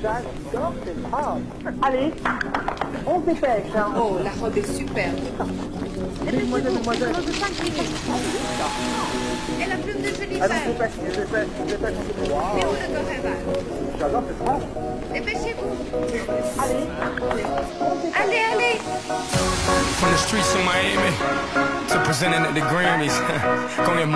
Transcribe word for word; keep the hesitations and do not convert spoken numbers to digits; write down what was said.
J'adore cette robe. Allez, on se dépêche. Hein. Oh, la robe est superbe. Mademoiselle, mademoiselle. Et la plume de jolie Allez, femme. dépêche, dépêche, dépêche. Wow. Mais où le Coréval? J'adore cette robe. Dépêchez-vous. Allez, Allez, allez. From the streets of Miami to presenting at the Grammys. Con el